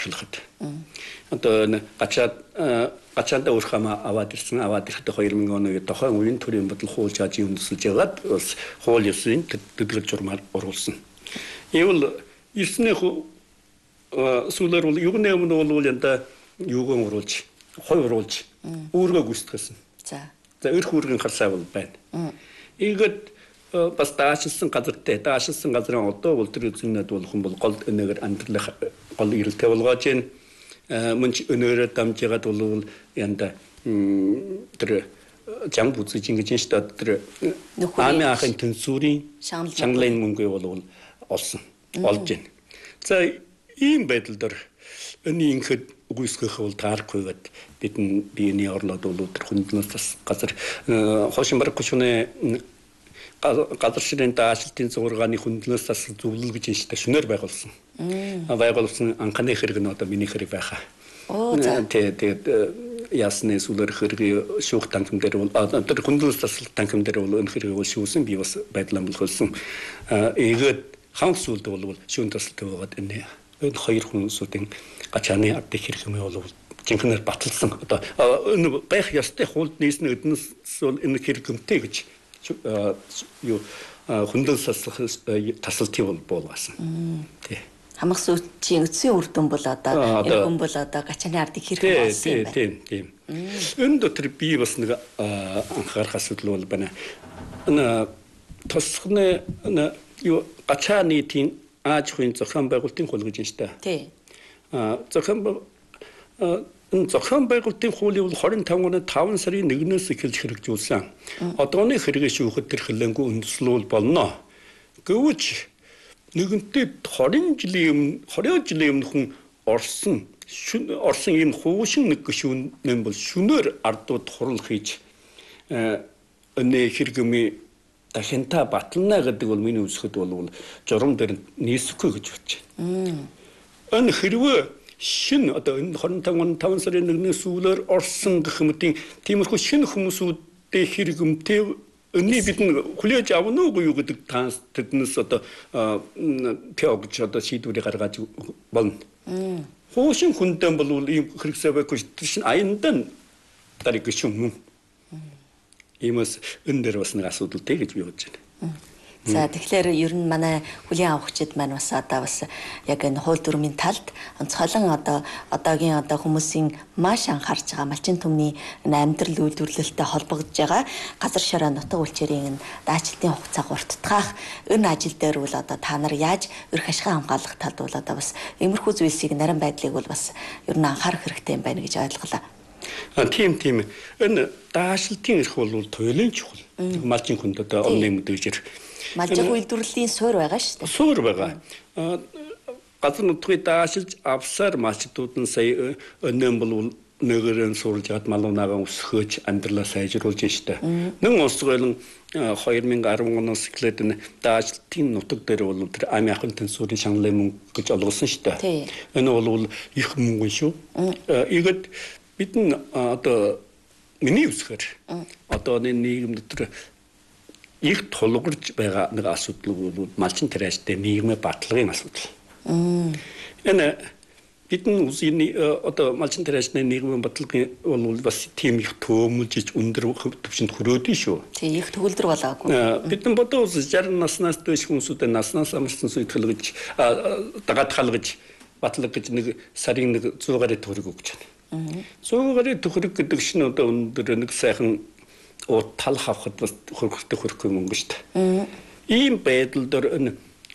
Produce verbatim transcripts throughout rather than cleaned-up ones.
эхлэхэд. Одоо гачаад гачаанда өөрхөмө аваад ирсэн аваад ирэхдээ хоёр мянган оны тохойн үеийн төрийн бодол хууль чаажийн үндэслэж ягаад бас хууль ёсны төдөлгөл журмаар оруулсан. Ивэл ирснээ сүүлээр бол юуны өмнө бол янда юуган оруулж, хой оруулж, үүргээ гүйцэтгсэн. За. За өрх үүргийн харсаа бол байна. Ийгэд бас даашилсан газартай даашилсан газрын одоо бол тэр үзэгнэд болох юм бол гол өнөөр амьдрах гол ирэлтэй болгож байна. Мөнч өнөөрөө дамжгаад бол янда тэр жам бүзэж ингэж штэ тэр ами ахын тэнцүүрийн шанглын мөнгө бол олсон олж байна. За ийм байдал дээр энэ инхэд үгүйсгэх бол таарахгүйгээд бидний биений орлоод бол тэр хүндлээс газар хошин бараг хүчнээ газар ширийн даашилтын зургааны хүндлээс тас зөвлөл гэж штэ шөнөөр байгуулсан. Байгуулсан анхны хэрэг нь одоо миний хэрэг байхаа. Тэ тэгээд ясны сүлэр хэрэг шүүх танхим дээр бол тэр хүндлээс тас танхим дээр бол энэ хэрэг бол шүүсэн би бас байдлаа болгосон. Ийгээд хаан сүлд бол шүүн тасалтай байгаад энэ энэ хоёр хүмүүсийн гачааны ардын хэрэг юм бол жинхэнээр баталсан. Одоо энэ байх ёстой хуульд нийсний эднэс бол энэ хэрэгмтэй гэж юу хүндлээс тасалтын бол буулгасан. Тий. Хамаг сүйчийн эцсийн үр дүн бол одоо энэ хүн бол одоо гачааны ардыг хэрхэн болсон юм бэ? Тийм, тийм. Энэ дотор би бас нэг анхаарах асуудал бол байна. Энэ тосхны юу гачааны тийм ааж хүн зохион байгуулалтын хууль гэж байна шүү дээ. Тий. А зохион энэ зохион байгуулалтын хуулийг бол двадцать пять оны таван сарын нэгнээс эхэлж хэрэгжүүлсэн. Одооны хэрэгээ шүүхэд тэр хөлөнгөө үндэслүүл болно. Гэвч нэгэнтээ двадцать жилийн өмнө двадцать жилийн өмнө хүн орсон орсон ийм хуушин нэг гишүүн бол шөнөөр ардууд хурал хийж энэ хэрэгмээ дахинта батлана гэдэг бол миний үзэхэд бол журам дээр нийсэхгүй гэж бодож байна. Энэ хэрвээ шин одоо энэ двадцать пять оны таван сарын нэгнээс сүүлээр орсон гэх мэтийн тиймэрхүү шин хүмүүсүүдтэй хэрэгмтэй өнний бид хүлээж авна уу юу гэдэг танс тэднээс одоо теогч одоо шийдвэрийг гаргаж болно. Хуушин хүндэн бол ийм хэрэгсээ байхгүй шин аяндан дарыг гүшүүн. Иймээс энэ дээр бас нэг асуудалтай гэж би бодож байна. За тэгэхээр ер нь манай хүлийн авахчид маань бас одоо бас яг энэ хууль дүрмийн талд онцгойлон одоо одоогийн одоо хүмүүсийн маш анхаарч байгаа малчин түмний амьдрал үйлдвэрлэлтэй холбогдож байгаа газар шороо нутаг үйлчээрийн даачилтын хугацааг урттгах энэ ажил дээр бол одоо та нар яаж эрх ашигын хамгаалах талд бол одоо бас иймэрхүү зүйлсийг нарийн байдлыг бол бас ер нь анхаарах хэрэгтэй юм байна гэж ойлголоо. А тийм тийм энэ даашилтын эрх бол туйлын чухал. Малчин хүнд одоо өмнө мэдээж малчин үйлдвэрлэлийн суурь байгаа шүү дээ. Суурь байгаа. Газар нутгийг даашилж авсаар малчдууд нь сая өнөө бол нөгөөрөө суурж хад малуунаагаа өсгөөж амьдралаа сайжруулж штэ. Нэг улс гойлон двадцать десять оноос эхлээд энэ даашилтын нутаг дээр бол тэр ами ахын тэнцвэрийн шанглын мөнгө гэж олгосон штэ. Энэ бол их мөнгө шүү. Ийгэд бид н одоо миний үсгээр одоо энэ нийгэм дотор их тулгарч байгаа нэг асуудал бол малчин тариаштай нийгмийн баталгын асуудал. Энэ бидний үсгийн одоо малчин тариашны нийгмийн баталгын бол бас тийм их төөмөлж өндөр төвшөнд хүрөөдөн шүү. Тийм их төгөлдөр болоогүй. Бидний бодоо шестьдесят наснаас дээш хүмүүсүүд наснаас амарсан суйтгэл гэж дагаатгал гэж батлаг гэж нэг сарын нэг сто гаруй төгрөг өгч байна. сто гаруй төгрөг гэдэг чинь одоо өндөр нэг сайхан от тал хавхад бас хөрхтэй хөрхгүй мөнгө шүү дээ. Ийм байдал дээр энэ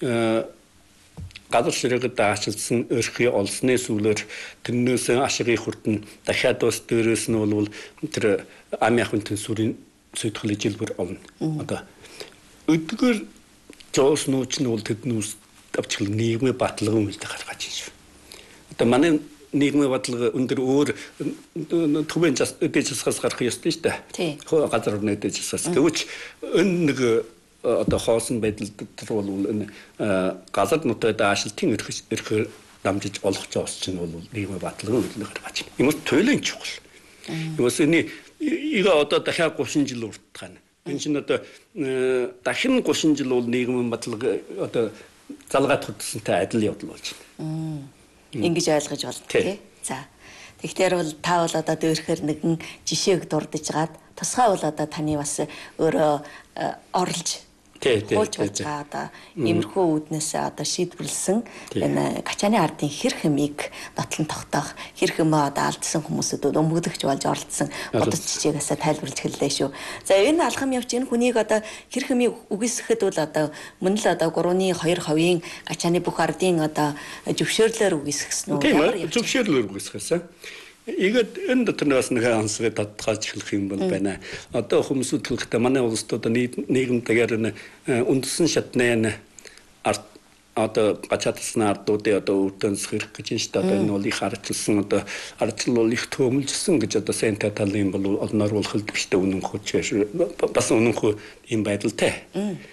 газар ширээгээ даачилсан өрхий олсны сүүлээр тэрнээс ашигын хүртэн дахиад бас дээрээс нь бол тэр ами ахын тэнцвэрийн сөйтгэл жилбэр олно. Одоо өдгөр жоос нууч нь бол тэднээс авчил нийгмийн баталгын үйлдэл гаргаж байна шүү. Одоо манай нийгмийн баталгаа өндөр өөр төвийн эдэж засгаас гарах ёстой шүү дээ. Хөө газар орны эдэж засгаас. Гэвч энэ нэг одоо хоосон байдал дотор бол энэ газар нутгийн даашилтын эрх эрх дамжиж олох жоос чинь бол нийгмийн баталгаа үйлдэл гаргаж байна. Юмс туйлын чухал. Юмс энэ игээ одоо дахиад тридцать жил уртгах нь. Энэ чинь одоо дахин тридцать жил бол нийгмийн баталгаа одоо залгаад хөдөлсөнтэй адил явдал болж байна. Ингэж ойлгож болно тий. За. Тэгэхээр бол та бол одоо дөөрхөр нэгэн жишээг дурдж гад тусгай бол одоо таны бас өөрөө орлож хуулж болж байгаа одоо иймэрхүү үүднээс одоо шийдвэрлсэн энэ Качааны ардын хэр хэмийг нотлон тогтоох хэр хэмээ одоо алдсан хүмүүсүүд өмгдөгч болж оролцсон бодож жижигээс тайлбарлаж хэллээ шүү. За энэ алхам явж энэ хүнийг одоо хэр хэмийг үгүйсгэхэд бол одоо мөн л одоо гурван хоёр хувийн Качааны бүх ардын одоо зөвшөөрлөөр үгүйсгэсэн үү? Тийм зөвшөөрлөөр үгүйсгэсэн. Игээд энэ дотор бас нэг ансгаа татгааж эхлэх юм бол байна. Одоо хүмүүсүүд хэлэхдээ манай улсад одоо нийгэмдгээр үндсэн шатны арт одоо гачаатсан ардуудын одоо өвдөнс хэрэг гэж байна шүү дээ. Одоо энэ бол их ардчилсан одоо ардчил бол их төмөлжсөн гэж одоо сайн талын бол олноор болох дэвштэй үнэн хүч бас үнэн хүү юм байдалтай.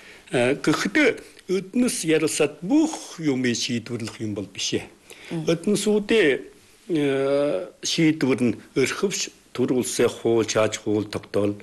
Гэхдээ өднөс ярилсад бүх юм шийдвэрлэх юм бол биш ээ. Өднөсүүдээ шийдвэр нь өрхөвч төр улсаа хууль чааж хууль тогтоол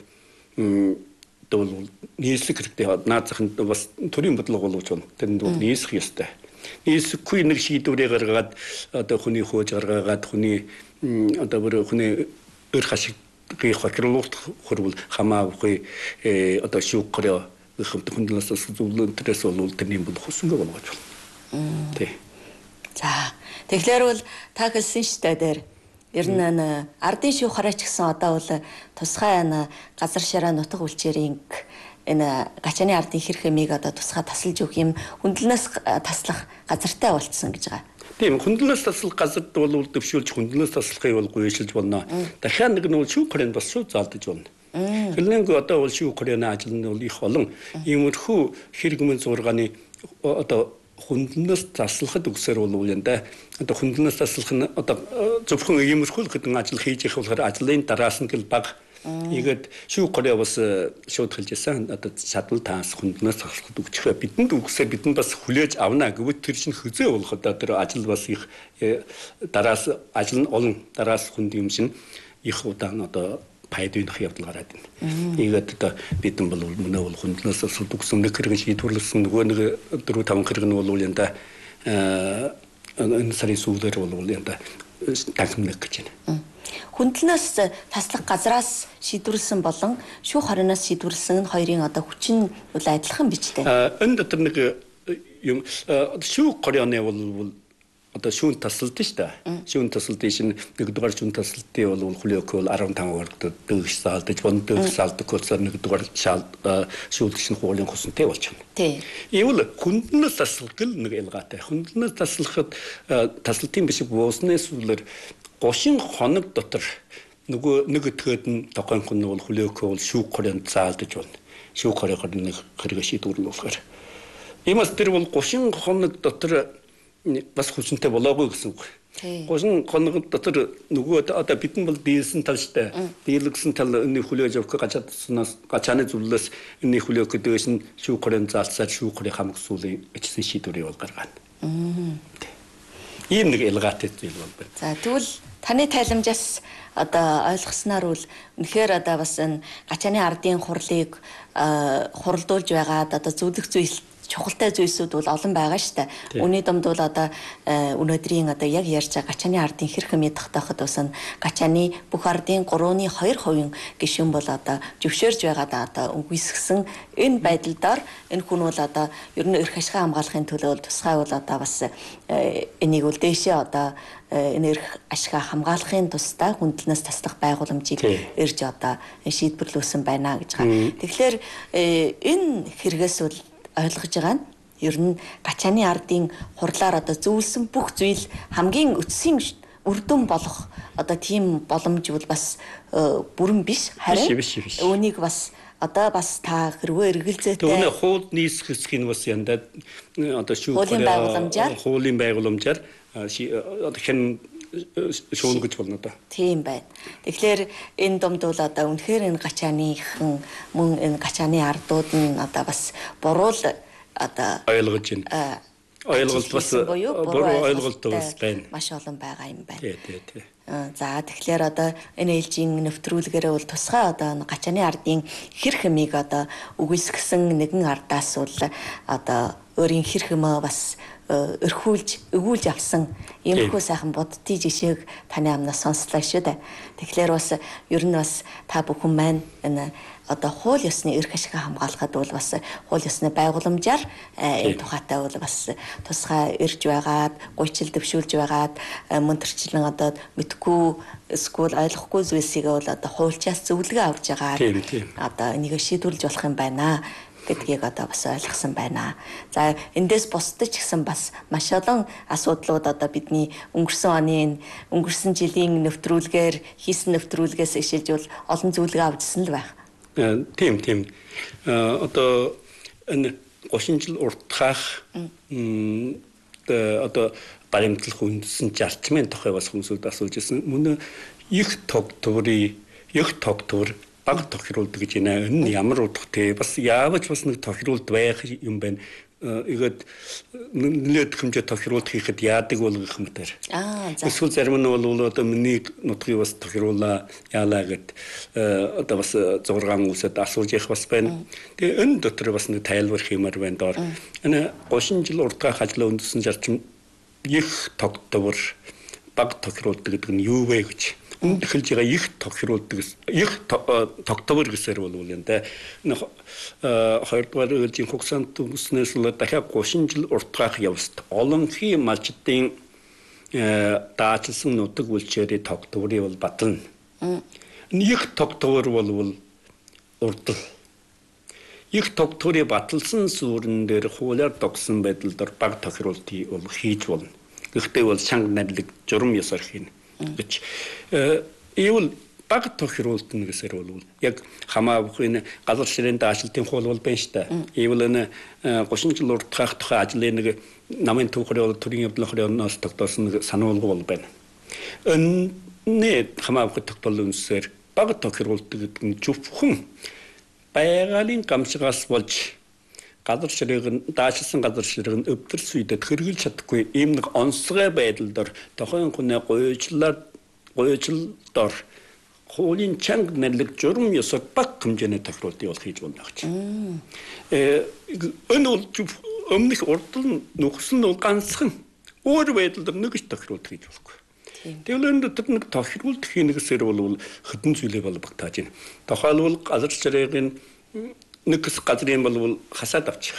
дол нийслэг хэрэгтэй наазахын бас төрийн бодлого болгож байна. Тэнд бол нийслэх ёстой. Нийслэхгүй нэг шийдвэрээ гаргаад одоо хүний хөөж гаргаад хүний одоо бүр хүний өр хашигыг хохируулах хөрвөл хамаагүй одоо шүүггэрээ хэмт хүндлээс зөвлөн төрөөс бол тэрний бол хусангаа болгож байна. Тий. За тэгэхээр бол та хэлсэн штэ дээр ер нь ардын шүүх хараач гэсэн одоо бол тусгай газар шараа нутаг үлчээрийн энэ Качааны ардын хэр хэмийг одоо тусгай тасалж өгөх юм хүндлэнээс таслах газартай болцсон гэж байгаа. Тийм хүндлэнээс таслах газарт бол дэвшүүлж хүндлэнээс таслахыг бол гүйшилж болно. Дахиад нэг нь бол шүүх харийн бас шууд заалдаж болно. Хэлнэнгүй одоо бол шүүх харийн ажил нь бол их олон иймэрхүү хэрэг мөн зургааны одоо хүндлэнээс таслахад үгсээр бол юм да. Одоо хүндлэнээс таслах нь одоо зөвхөн иймэрхүү хэдэн ажил хийж их болохоор ажлын дараас нь гэл баг. Ийгээд шүүх хараа бас шууд хэлж байсан. Одоо шатал таас хүндлэнээс таслахад үгчхэ бидэнд үгсээр бидэнд бас хүлээж авна гэвэл тэр чинь хözөө болоход тэр ажил бас их дараас ажил нь олон дараас хүнд юм шин их удаан одоо пайдвынх явдал гараад байна. Ийгээд одоо бидэн бол мөнөө бол хүндлэнээс таслахад үгсэн нэг хэрэг шийдвэрлсэн нөгөө нэг дөрөв таван хэрэг нь бол юм да энэ сарын сүүлээр бол юм да тахимнаг гэж байна. Хүндлэнээс таслах газраас шийдвэрлсэн болон шүүх хариунаас шийдвэрлсэн хоёрын одоо хүчин бол адилхан бичтэй. Энэ дотор нэг юм шүүх харьяаны бол одоо шүүн тасалдсан шүү дээ. Шүүн тасалдсан шин нэгдүгээр шүүн тасалтын бол хүлээх бол арван таван ордод дэгш салдаж бонд дэгш салдаг хөлсөр нэгдүгээр шал шүүлгч нь хуулийн хусантай болж байна. Тийм. Ийвэл хүндлэнээс таслах гэл нэг ялгаатай. Хүндлэнээс таслахад тасалтын биш бууснаас үлэр гошин хоног дотор нөгөө нэг өтгөөд нь тохойн хүн бол хүлээх бол шүүх харьяанд заалдаж байна. Шүүх харьяагаар нэг хэрэг шийдвэрлүүлэхээр. Иймээс тэр бол гошин хоног дотор бас хүчнтэй болоогүй гэсэн үг. Гошин хоног дотор нөгөө одоо бидэн бол дийлсэн талштай. Дийлгсэн тал энэ хүлээж авах гачаатснаас гачааны зөвлөлөөс энэ хүлээх гэдэгс нь шүүх харьяанд заалцаад шүүх харьяа хамаг сүүлийн эцсийн шийдвэрийг бол гаргана. Ийм нэг ялгаатай зүйл бол байна. За тэгвэл таны тайламжаас одоо ойлгосноор бол үнэхээр одоо бас энэ Качааны ардын хурлыг хуралдуулж байгаад одоо зөвлөх зүйл чухалтай зүйлсүүд бол олон байгаа шүү дээ. Үүний домд бол одоо өнөөдрийн одоо яг ярьж байгаа Качааны ардын хэр хэмээ тогтооход бас Качааны бүх ардын гурван хоёр хувийн гишүүн бол одоо зөвшөөрж байгаад одоо үгүйсгэсэн энэ байдлаар энэ хүн бол одоо ер нь эрх ашигын хамгаалахын төлөө тусгай бол одоо бас энийг бол дээшээ одоо энэ эрх ашигаа хамгаалахын тусдаа хүндлэнээс таслах байгууламжийг ирж одоо шийдвэрлүүлсэн байна гэж байгаа. Тэгэхээр энэ хэрэгээс бол ойлгож байгаа нь ер нь Качааны ардын хурлаар одоо зөвлөсөн бүх зүйл хамгийн өцсийн үрдүн болох одоо тийм боломж бол бас бүрэн биш харин үүнийг бас одоо бас та хэрвээ эргэлзээтэй түүний хууль нийслэх хэсгийг бас янда одоо шүүх хуулийн байгууламжаар хуулийн байгууламжаар одоо хэн шүүн гэж болно да. Тийм байна. Тэгэхээр энэ домд бол одоо үнэхээр энэ Качааныхан мөн энэ Качааны ардууд нь одоо бас буруу л одоо ойлгож байна. Ойлголт бас буруу ойлголт бас байна. Маш олон байгаа юм байна. Тий, тий, тий. За тэгэхээр одоо энэ ээлжийн нэвтрүүлгээрээ бол тусгай одоо Качааны ардын хэр хэмийг одоо үгүйсгэсэн нэгэн ардаас бол одоо өөрийн хэр хэмээ бас өрхүүлж өгүүлж авсан иймэрхүү сайхан буддийн жишээг таны амнаас сонслоо шүү дээ. Тэгэхээр бас ер нь бас та бүхэн маань энэ одоо хууль ёсны эрх ашиг хамгаалахад бол бас хууль ёсны байгууламжаар энэ тухайтай бол бас тусгай ирж байгаад, гуйчил дэвшүүлж байгаад мөн төрчлэн одоо мэдхгүй эсвэл ойлгохгүй зүйлсийг бол одоо хуульчаас зөвлөгөө авч байгаа. Одоо энийг шийдвэрлэж болох юм байна гэдгийг одоо бас ойлгосон байна. За эндээс бусдаж гэсэн бас маш олон асуудлууд одоо бидний өнгөрсөн оны өнгөрсөн жилийн нэвтрүүлгээр хийсэн нэвтрүүлгээс ишилж бол олон зөвлөгөө авчихсан л байх. Тийм тийм. Одоо энэ гошин жил уртхаах одоо баримтлах үндсэн зарчмын тухай бас хүмүүсүүд асууж ирсэн. Мөн их тогтворын их тогтвор баг тохируулдаг гэж байна. Энэ ямар утгатай бас яавч бас нэг тохируулд байх юм байна. Игээд нэлээд хэмжээ тохируулт хийхэд яадаг бол гэх мэтэр. Аа за. Эсвэл зарим нь бол одоо миний нутгийг бас тохируулаа яалаа гэд одоо бас зургаан үсэд асууж явах бас байна. Тэгээ энэ дотор бас нэг тайлбар хиймээр байна доор. Энэ гошин жил уртгаах ажлаа үндэссэн зарчим их тогтвор баг тохируулдаг гэдэг нь юу вэ гэж. Үнд эхэлж байгаа их тохируулдаг их тогтвор гэсээр бол юм да. Хоёрдугаар ээлжийн хугацаанд төснөөс л дахиад гошин жил уртгаах явцад олонхий малчдын даачилсан нутаг үлчээрийн тогтворыг бол батлна. Их тогтвор бол урдл. Их тогтворыг баталсан сүрэн дээр хуулиар тогсон байдлаар баг тохируултыг бол хийж болно. Гэхдээ бол чанга надлаг журам ёсоор хийнэ гэж ивэл баг тохируултна гэсээр бол яг хамаагүй газар ширээний даашилтын хууль бол байна шүү дээ. Ивэл энэ гошин жил уртгаах тухай ажлын нэг намын түүхрийн төрийн явдлын орноос тогтоосон сануулга бол байна. Энэ хамаагүй тогтоолын үсээр баг тохируултдаг гэдэг нь зөвхөн байгалийн гамшигаас болж газар ширээг даашилсан газар ширээг нь өвдөрс үедээ хэрэгжилж чадахгүй ийм нэг онцгой байдлаар тохион хүний гуйжлаар гуйжлдор хуулийн чанга нэрлэг журам ёсоор баг хэмжээний тохируултыг бол хийж болно гэж. Э энэ бол өмнөх урдл нөхцөл нь бол ганцхан өөр байдлаар нэг ч тохируулт хийж болохгүй. Тэгвэл энэ дотор нэг тохируулт хийнэсээр бол хэдэн зүйлээ бол багтааж байна. Тухайлбал газар ширээг нэг газрын бол хасаад авчих.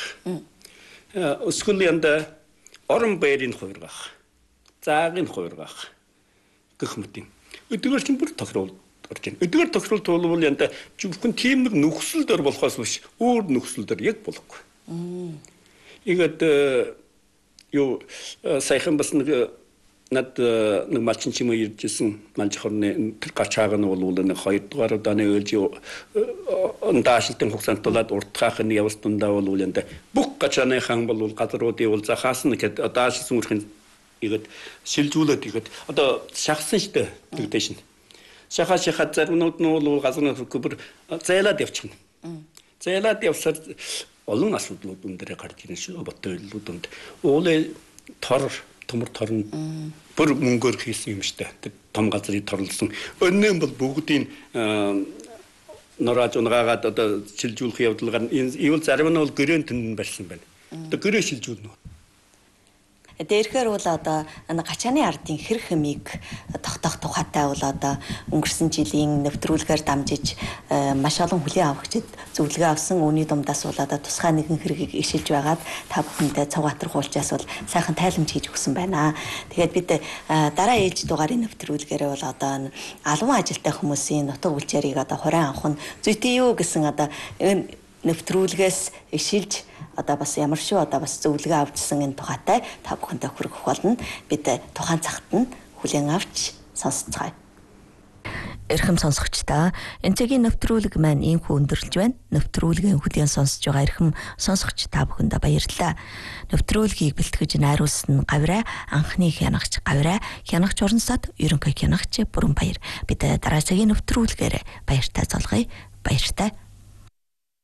Өсгөл янда орон байрын хуургах. Заагийн хуургах гэх мэт. Эдгээр чинь бүр тохируулт орж байна. Эдгээр тохируулт бол янда зөвхөн тийм нэг нөхцөл дөр болохоос биш өөр нөхцөл дөр яг болохгүй. Игээд юу сайхан бас нэг над нэг малчин чимээ иржсэн малч хорны тэр гарч байгаа нь бол нэг хоёрдугаар удааны ээлж даашилтын хугацаанд тулаад уртгаах нь явц дундаа бол янда бүх гачааны хан бол газруудын бол захаас нь гэд даашилсан үрхэн игээд шилжүүлээд игээд одоо шахсан штэ тэгдэж шин. Шахаа шахаад зармнууд нь бол газрын хөбөр зайлаад явчихна. Зайлаад явсаар олон асуудлууд өндөрөө гарч ирнэ шүү ботойлууд өнд. Уулын тор төмөр торн бүр мөнгөөр хийсэн юм штэ. Том газрыг торлсон. Өнөө бол бүгдийн норааж унгаагаад одоо шилжүүлэх явдалгаар энэ ивэл зарим нь бол гэрээнд тэнд барьсан байна. Одоо гэрээ шилжүүлнэ. Дээрхээр бол одоо гачааны ардын хэрэг хэмийг тогтоох тухайтай бол одоо өнгөрсөн жилийн нэвтрүүлгээр дамжиж маш олон хүлээн авагчид зөвлөгөө авсан. Үүний дундаас бол одоо тусгай нэгэн хэргийг ишилж байгаад та бүхэндээ Цавгаатар хуулчаас бол сайхан тайламж хийж өгсөн байна. Тэгээд бид дараа ээлж дугаарын нэвтрүүлгээрээ бол одоо албан ажилтай хүмүүсийн нутаг үлчээрийг одоо хураан авах нь зүйтэй юу гэсэн одоо энэ нэвтрүүлгээс ишилж одоо бас ямар шүү одоо бас зөвлөгөө авчсан энэ тухайтай та бүхэндээ хүргэх болно. Бид тухайн цагт нь хүлээн авч сонсцгаая. Эрхэм сонсогчдаа энэ цагийн нэвтрүүлэг маань ийхүү өндөрлж байна. Нэвтрүүлгийн хүлээн сонсож байгаа эрхэм сонсогч та бүхэндээ баярлалаа. Нэвтрүүлгийг бэлтгэж найруулсан Гавраа анхны хянагч Гавраа, хянагч Орнсод ерөнхий хянагч Бүрэн Баяр. Бид дараа цагийн нэвтрүүлгээр баяртай золгоё. Баяртай